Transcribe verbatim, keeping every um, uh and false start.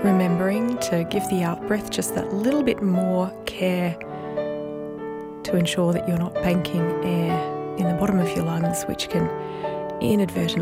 Remembering to give the out breath just that little bit more care to ensure that you're not banking air in the bottom of your lungs, which can inadvertently